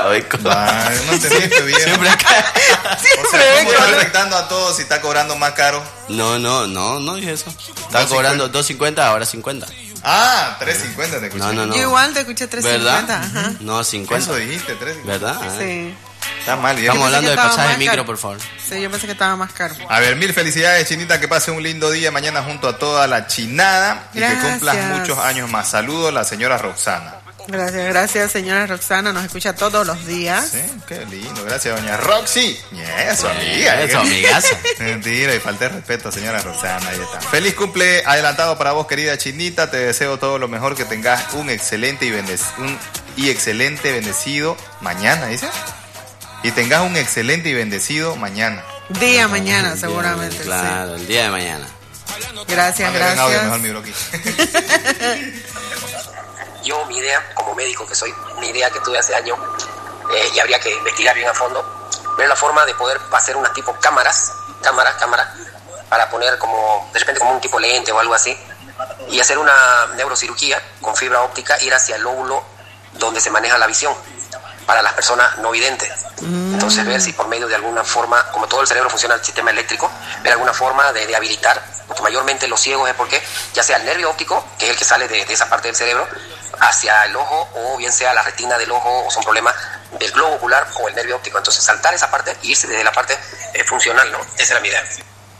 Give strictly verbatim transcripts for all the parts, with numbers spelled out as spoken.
Beco. Va, no entendiste bien. Siempre acá. O sea, ¿cómo está afectando a todos si está cobrando más caro? No, no, no, no dije eso. Estaba cobrando dos cincuenta, ahora cincuenta. Ah, tres cincuenta te escuché. No, no, no. Yo igual te escuché tres cincuenta. ¿Verdad? No, cincuenta. Eso dijiste, tres cincuenta. ¿Verdad? Sí. Está mal. Estamos hablando de pasaje de micro, caro. por favor. Sí, yo pensé que estaba más caro. A ver, mil felicidades, Chinita, que pase un lindo día mañana junto a toda la chinada y Gracias. que cumplas muchos años más. Saludos, la señora Roxana. Gracias, gracias, señora Roxana. Nos escucha todos los días. Sí, qué lindo. Gracias, doña Roxy. Eso, amiga. Eso, amigaza. Mentira, y falté respeto, señora Roxana. Ahí está. Feliz cumple adelantado para vos, querida Chinita. Te deseo todo lo mejor, que tengas un excelente y, bendec- un, y excelente bendecido mañana, ¿dice? Y tengas un excelente y bendecido mañana. Día mañana, El día- seguramente. Claro, el día de mañana. Sí. Gracias, Mándale un audio, mejor gracias. mi broqui. Yo, mi idea, como médico que soy, mi idea que tuve hace años, eh, y habría que investigar bien a fondo, ver la forma de poder hacer unas tipo cámaras, cámaras, cámaras, para poner como, de repente como un tipo lente o algo así, y hacer una neurocirugía con fibra óptica, ir hacia el lóbulo donde se maneja la visión, para las personas no videntes. Entonces ver si por medio de alguna forma, como todo el cerebro funciona el sistema eléctrico, ver alguna forma de, de habilitar, porque mayormente los ciegos es porque ya sea el nervio óptico, que es el que sale de, de esa parte del cerebro, hacia el ojo, o bien sea la retina del ojo, o son problemas del globo ocular o el nervio óptico. Entonces saltar esa parte e irse desde la parte eh, funcional, ¿no? Esa era mi idea.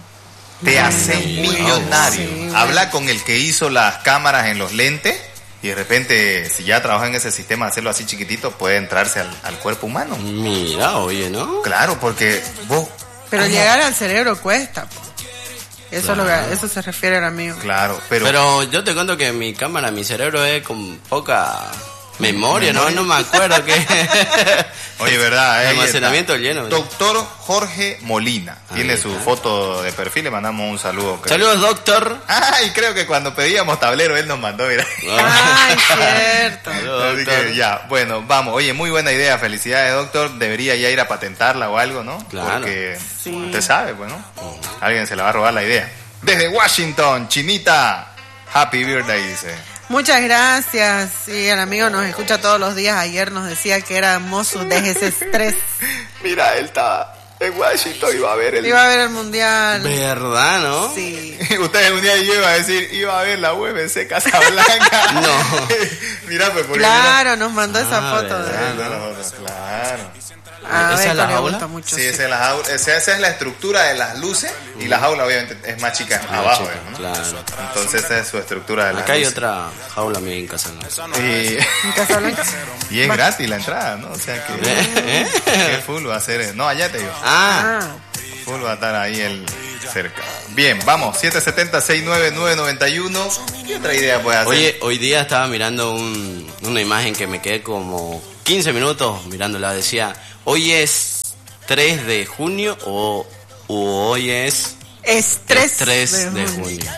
Te hace millonario. Sí, Habla con el que hizo las cámaras en los lentes y de repente, si ya trabaja en ese sistema, hacerlo así chiquitito, puede entrarse al, al cuerpo humano. Mira, oye, ¿no? Claro, porque vos... Pero ¿cómo? llegar al cerebro cuesta. po. Eso, Claro. es lo que, eso se refiere el amigo. Claro, pero... Pero yo te cuento que mi cámara, mi cerebro es con poca memoria, ¿no? No me acuerdo que... Oye, ¿verdad? El Ahí almacenamiento está. lleno. Doctor Jorge Molina. Ahí Tiene está. su foto de perfil, le mandamos un saludo. creo. Saludos, doctor. Ay, creo que cuando pedíamos tablero él nos mandó, mira. Ay, cierto. Saludos, Así doctor. que ya, bueno, vamos. Oye, muy buena idea, felicidades, doctor. Debería ya ir a patentarla o algo, ¿no? Claro. Porque Sí. usted sabe, pues, ¿no? Alguien se la va a robar la idea. Desde Washington, Chinita, happy birthday, dice. Muchas gracias. Sí, el amigo nos escucha todos los días. Ayer nos decía que era hermoso, deje ese estrés. Mira, él está en Washington y va a ver el... Iba a ver el mundial. ¿Verdad, no? Sí. Ustedes un día yo iba a decir, iba a ver la U M C Casablanca. No. Mira, pues, por Claro, nos mandó esa Ah, foto de ¿verdad? Claro, claro. A ¿Esa es Beto la le jaula? gusta mucho. Sí, sí. esa es, la jaula, esa, esa es la estructura de las luces y la jaula obviamente es más chica abajo, chica, ¿no? claro. Entonces esa es su estructura de las Acá hay luces. otra jaula mía en casa. ¿no? Y, En Casablanca. y es gratis la entrada, ¿no? O sea que, ¿Eh? que full va a ser... No, allá te digo. Ah, Ah, Full va a estar ahí el cerca. Bien, vamos, siete siete cero, seis nueve nueve nueve uno. ¿Qué otra idea puede hacer? oye, hoy día estaba mirando un, una imagen que me quedé como quince minutos mirándola. Decía, hoy es tres de junio o, o hoy es estrés. tres de de junio. junio.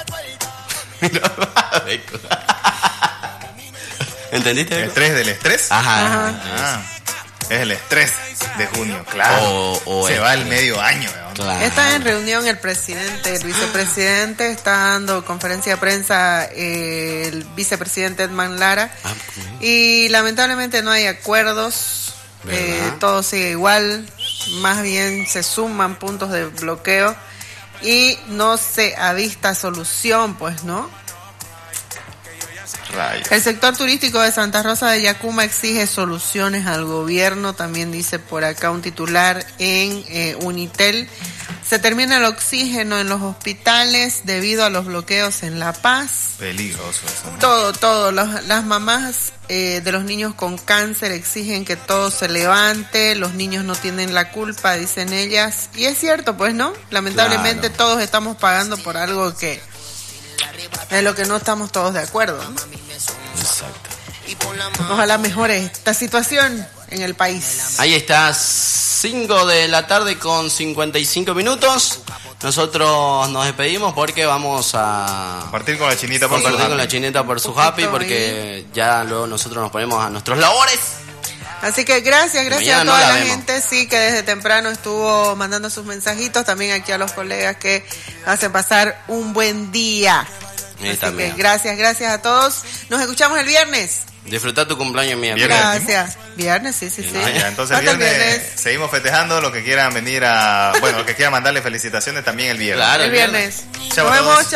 ¿Entendiste? ¿El tres del estrés? Ajá. Ajá. Ah, es el estrés de junio, claro. O- o Se el- va el medio año, ¿no? Claro. Está en reunión el presidente, el vicepresidente, está dando conferencia de prensa eh, el vicepresidente Edman Lara Ah, y lamentablemente no hay acuerdos, ¿Verdad? eh, todo sigue igual, más bien se suman puntos de bloqueo y no se avista solución, pues, ¿no? Rayos. El sector turístico de Santa Rosa de Yacuma exige soluciones al gobierno, también dice por acá un titular en eh, Unitel. Se termina el oxígeno en los hospitales debido a los bloqueos en La Paz. Peligroso eso, ¿no? Todo, todo. Los- las mamás eh, de los niños con cáncer exigen que todo se levante. Los niños no tienen la culpa, dicen ellas. Y es cierto, pues, ¿no? Lamentablemente Claro. todos estamos pagando por algo que es lo que no estamos todos de acuerdo, ¿no? Exacto. Ojalá mejore esta situación en el país. Ahí está, cinco de la tarde con cincuenta y cinco minutos. Nosotros nos despedimos porque vamos a Compartir con la chinita por compartir favor. con la chineta por su Un poquito happy, porque ya luego nosotros nos ponemos a nuestros labores. Así que gracias, gracias Mañana a no toda la la vemos. gente, sí, que desde temprano estuvo mandando sus mensajitos, también aquí a los colegas que hacen pasar un buen día. Ahí Así está, que mira. gracias, gracias a todos. Nos escuchamos el viernes. Disfrutar tu cumpleaños mía. Viernes. Gracias. Viernes, sí, sí, sí. Ah, ya, entonces Hasta el viernes, seguimos festejando. Los que quieran venir a... Bueno, los que quieran mandarle felicitaciones también el viernes. Claro, El viernes. Chao Nos a todos. vemos, chao.